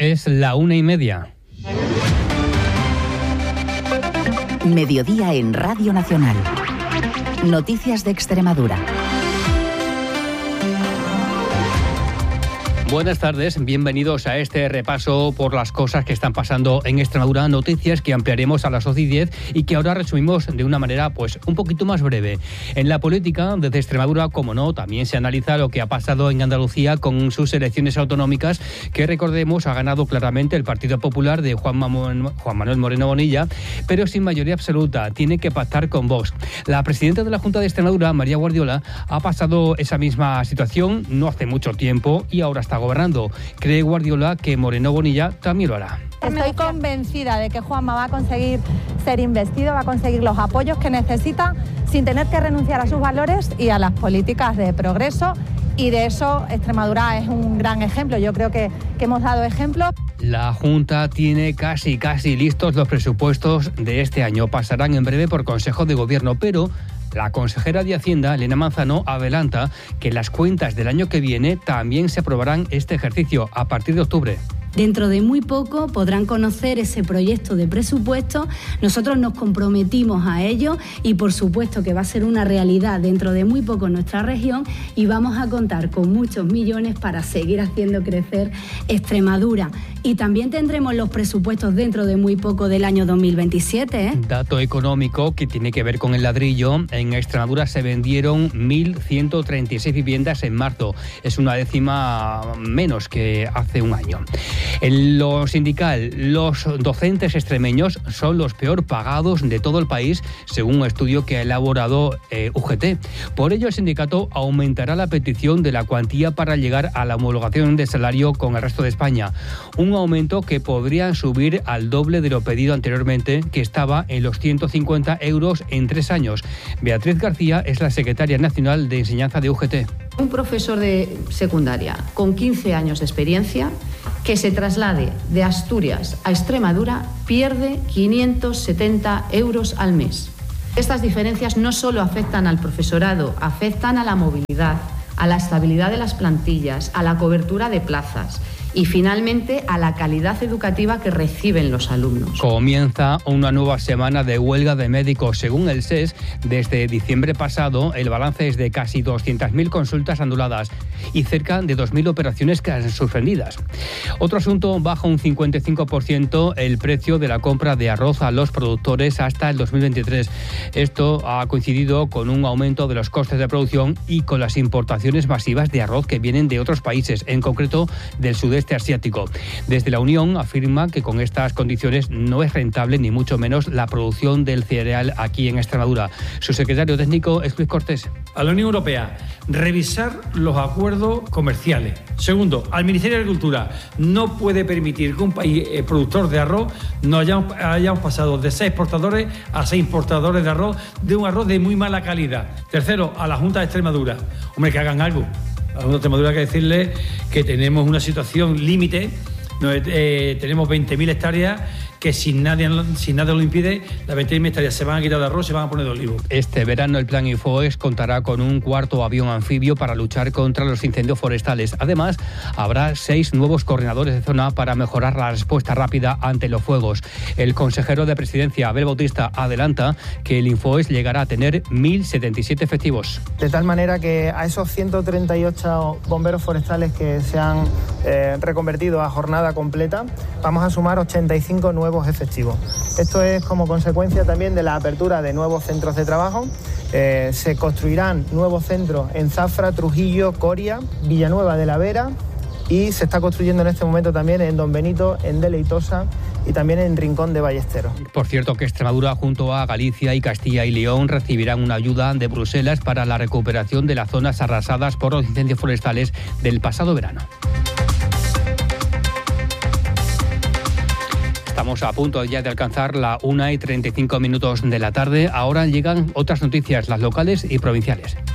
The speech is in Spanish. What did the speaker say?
Es la 1:30. Mediodía en Radio Nacional. Noticias de Extremadura. Buenas tardes, bienvenidos a este repaso por las cosas que están pasando en Extremadura, noticias que ampliaremos a las 12:10 y que ahora resumimos de una manera un poquito más breve. En la política, desde Extremadura, como no, también se analiza lo que ha pasado en Andalucía con sus elecciones autonómicas, que recordemos ha ganado claramente el Partido Popular de Juan Manuel Moreno Bonilla, pero sin mayoría absoluta, tiene que pactar con Vox. La presidenta de la Junta de Extremadura, María Guardiola, ha pasado esa misma situación no hace mucho tiempo y ahora está gobernando. Cree Guardiola que Moreno Bonilla también lo hará. Estoy convencida de que Juanma va a conseguir ser investido, va a conseguir los apoyos que necesita sin tener que renunciar a sus valores y a las políticas de progreso, y de eso Extremadura es un gran ejemplo. Yo creo que hemos dado ejemplo. La Junta tiene casi listos los presupuestos de este año. Pasarán en breve por Consejo de Gobierno, pero la consejera de Hacienda, Elena Manzano, adelanta que las cuentas del año que viene también se aprobarán este ejercicio a partir de octubre. Dentro de muy poco podrán conocer ese proyecto de presupuesto. Nosotros nos comprometimos a ello y por supuesto que va a ser una realidad dentro de muy poco en nuestra región, y vamos a contar con muchos millones para seguir haciendo crecer Extremadura. Y también tendremos los presupuestos dentro de muy poco del año 2027. Dato económico que tiene que ver con el ladrillo. En Extremadura se vendieron 1.136 viviendas en marzo. Es una décima menos que hace un año. En lo sindical, los docentes extremeños son los peor pagados de todo el país, según un estudio que ha elaborado UGT. Por ello, el sindicato aumentará la petición de la cuantía para llegar a la homologación de salario con el resto de España. Un aumento que podría subir al doble de lo pedido anteriormente, que estaba en los 150 euros en 3 años. Beatriz García es la secretaria nacional de enseñanza de UGT. Un profesor de secundaria con 15 años de experiencia que se traslade de Asturias a Extremadura pierde 570 euros al mes. Estas diferencias no solo afectan al profesorado, afectan a la movilidad, a la estabilidad de las plantillas, a la cobertura de plazas y finalmente a la calidad educativa que reciben los alumnos. Comienza una nueva semana de huelga de médicos. Según el SES, desde diciembre pasado el balance es de casi 200.000 consultas anuladas y cerca de 2.000 operaciones suspendidas. Otro asunto, baja un 55% el precio de la compra de arroz a los productores hasta el 2023. Esto ha coincidido con un aumento de los costes de producción y con las importaciones masivas de arroz que vienen de otros países, en concreto del sudeste asiático. Desde la Unión afirma que con estas condiciones no es rentable ni mucho menos la producción del cereal aquí en Extremadura. Su secretario técnico es Luis Cortés. A la Unión Europea, revisar los acuerdos comerciales. Segundo, al Ministerio de Agricultura, no puede permitir que un país productor de arroz hayamos pasado de 6 exportadores a 6 importadores de un arroz de muy mala calidad. Tercero, a la Junta de Extremadura, hombre, que hagan algo. A la Junta de Extremadura hay que decirle que tenemos una situación límite, tenemos 20.000 hectáreas que si nadie lo impide, las 20.000 hectáreas se van a quitar de arroz y se van a poner de olivo. Este verano el Plan Infoex contará con un 4º avión anfibio para luchar contra los incendios forestales. Además, habrá 6 nuevos coordinadores de zona para mejorar la respuesta rápida ante los fuegos. El consejero de Presidencia, Abel Bautista, adelanta que el Infoex llegará a tener 1.077 efectivos. De tal manera que a esos 138 bomberos forestales que se han reconvertido a jornada completa, vamos a sumar 85 nuevos efectivos. Esto es como consecuencia también de la apertura de nuevos centros de trabajo. Se construirán nuevos centros en Zafra, Trujillo, Coria, Villanueva de la Vera, y se está construyendo en este momento también en Don Benito, en Deleitosa y también en Rincón de Ballesteros. Por cierto, que Extremadura junto a Galicia y Castilla y León recibirán una ayuda de Bruselas para la recuperación de las zonas arrasadas por los incendios forestales del pasado verano. Estamos a punto ya de alcanzar la 1:35 de la tarde. Ahora llegan otras noticias, las locales y provinciales.